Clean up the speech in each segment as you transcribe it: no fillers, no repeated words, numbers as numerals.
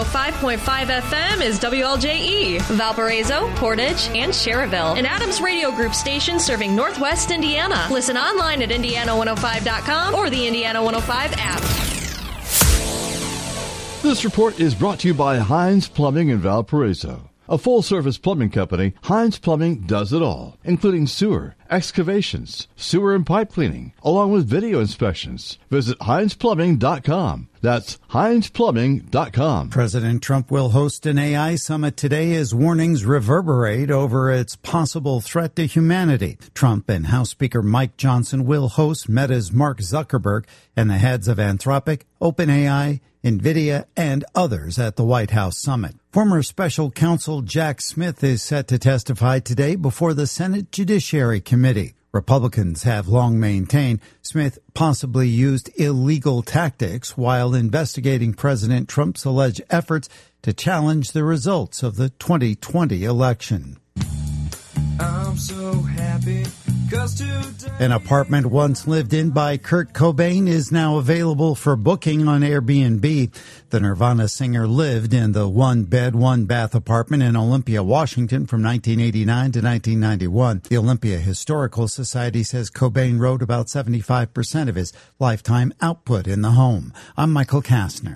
105.5 FM is WLJE, Valparaiso, Portage, and Cherryville. An Adams Radio Group station serving Northwest Indiana. Listen online at Indiana105.com or the Indiana 105 app. This report is brought to you by Hines Plumbing in Valparaiso. A full-service plumbing company, Hines Plumbing does it all, including sewer, excavations, sewer and pipe cleaning, along with video inspections. Visit HinesPlumbing.com. That's HinesPlumbing.com. President Trump will host an AI summit today as warnings reverberate over its possible threat to humanity. Trump and House Speaker Mike Johnson will host Meta's Mark Zuckerberg and the heads of Anthropic, OpenAI, NVIDIA, and others at the White House summit. Former Special Counsel Jack Smith is set to testify today before the Senate Judiciary Committee. Republicans have long maintained Smith possibly used illegal tactics while investigating President Trump's alleged efforts to challenge the results of the 2020 election. I'm so happy. An apartment once lived in by Kurt Cobain is now available for booking on Airbnb. The Nirvana singer lived in the one-bed, one-bath apartment in Olympia, Washington from 1989 to 1991. The Olympia Historical Society says Cobain wrote about 75% of his lifetime output in the home. I'm Michael Kastner.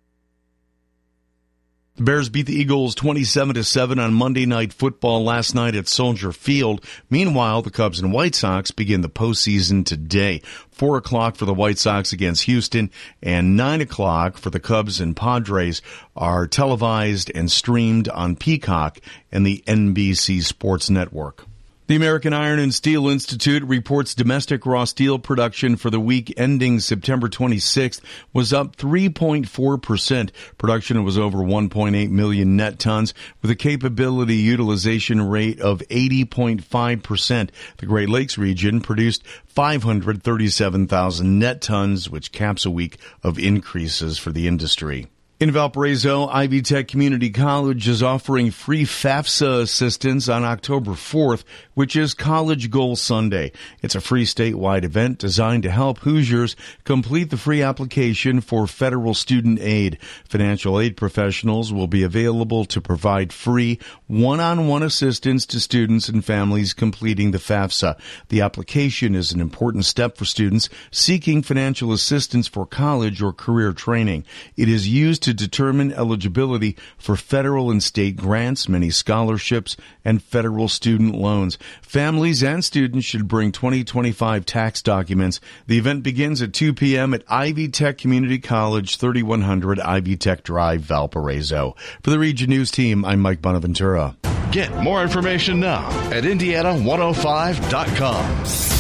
The Bears beat the Eagles 27-7 on Monday Night Football last night at Soldier Field. Meanwhile, the Cubs and White Sox begin the postseason today. 4 o'clock for the White Sox against Houston and 9 o'clock for the Cubs and Padres are televised and streamed on Peacock and the NBC Sports Network. The American Iron and Steel Institute reports domestic raw steel production for the week ending September 26th was up 3.4%. Production was over 1.8 million net tons with a capability utilization rate of 80.5%. The Great Lakes region produced 537,000 net tons, which caps a week of increases for the industry. In Valparaiso, Ivy Tech Community College is offering free FAFSA assistance on October 4th, which is College Goal Sunday. It's a free statewide event designed to help Hoosiers complete the free application for federal student aid. Financial aid professionals will be available to provide free one-on-one assistance to students and families completing the FAFSA. The application is an important step for students seeking financial assistance for college or career training. It is used to determine eligibility for federal and state grants, many scholarships, and federal student loans. Families and students should bring 2025 tax documents. The event begins at 2 p.m. at Ivy Tech Community College, 3100 Ivy Tech Drive, Valparaiso. For the Region News Team, I'm Mike Bonaventura. Get more information now at Indiana105.com.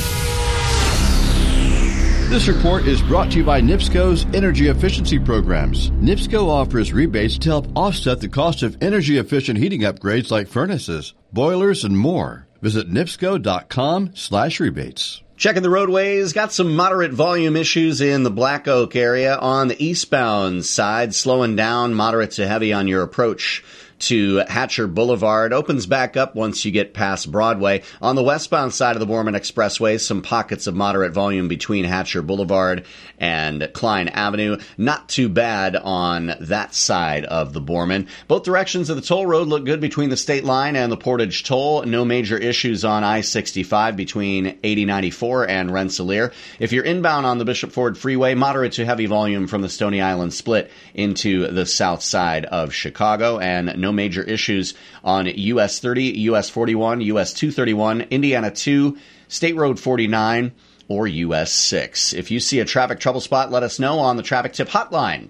This report is brought to you by NIPSCO's energy efficiency programs. NIPSCO offers rebates to help offset the cost of energy-efficient heating upgrades like furnaces, boilers, and more. Visit NIPSCO.com/rebates. Checking the roadways, got some moderate volume issues in the Black Oak area. On the eastbound side, slowing down, moderate to heavy on your approach to Hatcher Boulevard. Opens back up once you get past Broadway. On the westbound side of the Borman Expressway, some pockets of moderate volume between Hatcher Boulevard and Klein Avenue. Not too bad on that side of the Borman. Both directions of the toll road look good between the state line and the Portage toll. No major issues on I-65 between 8094 and Rensselaer. If you're inbound on the Bishop Ford Freeway, moderate to heavy volume from the Stony Island split into the south side of Chicago, and no major issues on US 30, US 41, US 231, Indiana 2, State Road 49, or US 6. If you see a traffic trouble spot, let us know on the Traffic Tip Hotline.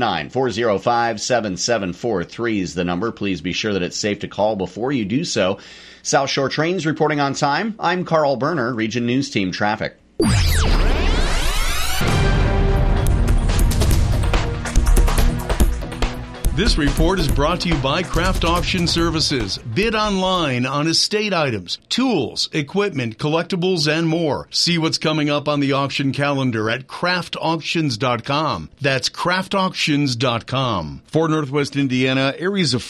219-405-7743 is the number. Please be sure that it's safe to call before you do so. South Shore Trains reporting on time. I'm Carl Berner, Region News Team Traffic. This report is brought to you by Craft Auction Services. Bid online on estate items, tools, equipment, collectibles, and more. See what's coming up on the auction calendar at craftauctions.com. That's craftauctions.com. For Northwest Indiana, areas of